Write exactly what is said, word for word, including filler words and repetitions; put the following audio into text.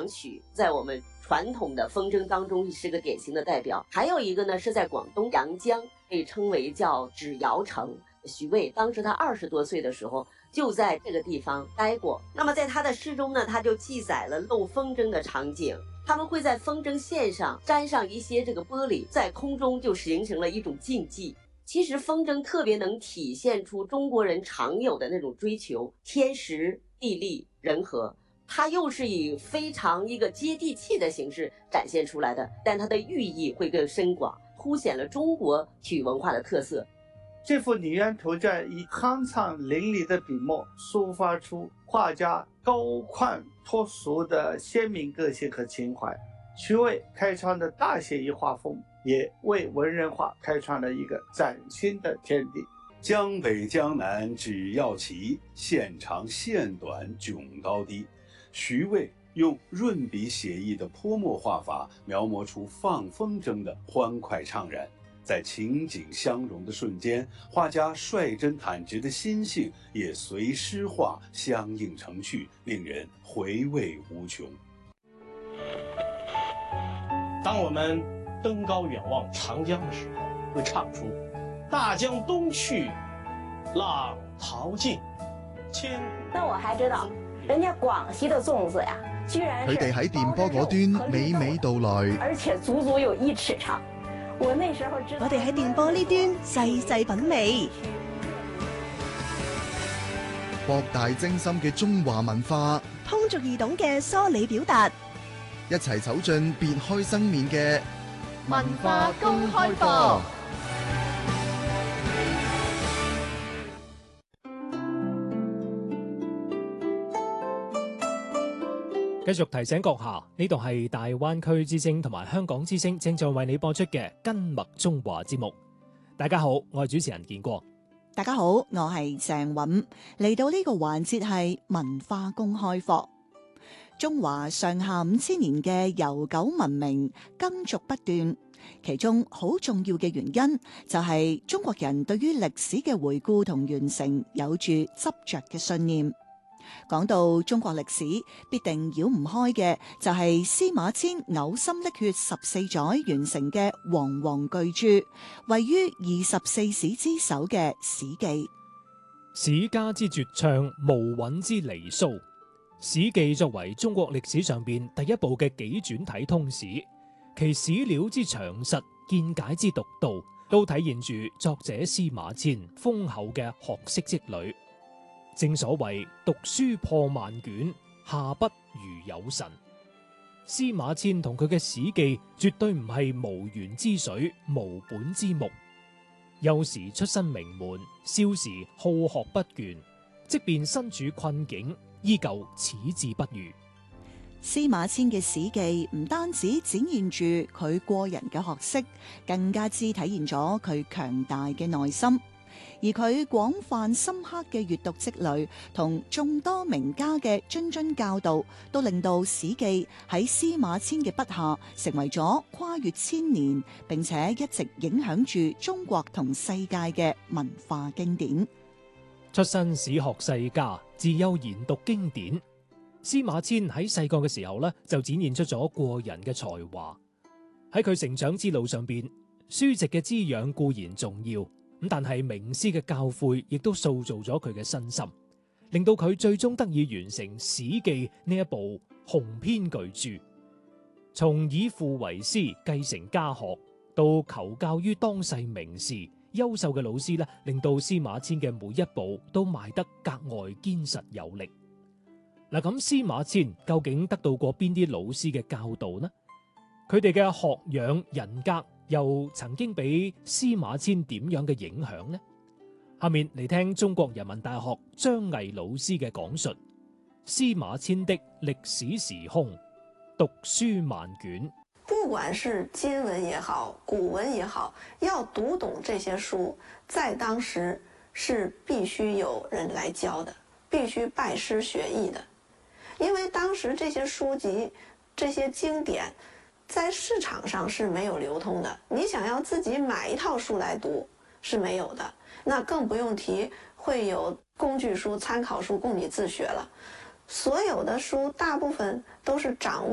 响曲，在我们传统的风筝当中是个典型的代表。还有一个呢，是在广东阳江，被称为叫纸窑城。徐渭当时他二十多岁的时候就在这个地方待过。那么在他的诗中呢，他就记载了漏风筝的场景。他们会在风筝线上粘上一些这个玻璃，在空中就形成了一种竞技。其实风筝特别能体现出中国人常有的那种追求，天时地利人和，它又是以非常一个接地气的形式展现出来的，但它的寓意会更深广，凸显了中国体育文化的特色。 这幅拟园图卷以酣畅淋漓的笔墨，抒发出画家高旷脱俗的鲜明个性和情怀。徐渭开创的大写意画风，也为文人画开创了一个崭新的天地。 江北江南只要齐，线长线短迥高低。徐渭用润笔写意的泼墨画法，描摹出放风筝的欢快畅然。在情景相融的瞬间，画家率真坦直的心性也随诗画相映成趣，令人回味无穷。 当我们登高远望长江的时候，会唱出大江东去，浪淘尽，千古。 那我还知道，人家廣西的粽子呀，居然佢哋喺電波嗰端娓娓道來， 而且足足有一尺長。我那時候知道， 我哋喺電波呢端細細品味， 博大精深嘅中華文化， 通俗易懂嘅梳理表達， 一齊走進別開生面嘅文化公開課。 繼續提醒閣下，呢度係大灣區之聲同埋香港之聲正在為你播出嘅跟麥中華節目。大家好，我係主持人建國。 大家好，我係鄭韻。嚟到呢個環節係文化公開課。中華上下五千年嘅悠久文明耕續不斷，其中好重要嘅原因就係中國人對於歷史嘅回顧同完成有住執着嘅信念。講到中國歷史，必定繞唔開嘅就係司馬遷嘔心瀝血十四載完成嘅煌煌巨著，位於二十四史之首嘅《史記》。 史家之絕唱，無韻之離騷。《史記》作為中國歷史上邊第一部嘅紀傳體通史，其史料之詳實、見解之獨到，都體現住作者司馬遷豐厚嘅學識積累。正所謂讀書破萬卷，下筆如有神。司馬遷同佢嘅《史記》絕對唔係無源之水、無本之木。幼時出身名門，少時好學不倦，即便身處困境，依舊矢志不渝。 司馬遷嘅《史記》唔單止展現住佢過人嘅學識，更加之體現咗佢強大嘅內心。而佢廣泛深刻嘅閱讀積累同眾多名家嘅諄諄教導，都令到《史記》喺司馬遷嘅筆下成為咗跨越千年並且一直影響住中國同世界嘅文化經典。 出身史學世家，自幼研讀經典。司馬遷喺細個嘅時候呢，就展現出咗過人嘅才華。喺佢成長之路上邊，書籍嘅滋養固然重要，咁但係名師嘅教誨亦都塑造咗佢嘅身心，令到佢最終得以完成《史記》呢一部雄篇巨著。從以父為師繼承家學，到求教於當世名士，優秀嘅老師呢，令到司馬遷嘅每一步都邁得格外堅實有力。嗱，咁司馬遷究竟得到過邊啲老師嘅教導呢？佢哋嘅學養人格又曾經俾司馬遷點樣嘅影響呢？下面嚟聽中國人民大學張毅老師嘅講述：司馬遷的歷史時空，讀書萬卷。 不管是今文也好，古文也好，要讀懂這些書，在當時是必須有人來教的，必須拜師學藝的。因為當時這些書籍、這些經典在市場上是沒有流通的，你想要自己買一套書來讀是沒有的，那更不用提會有工具書、參考書供你自學了。所有的書大部分都是掌握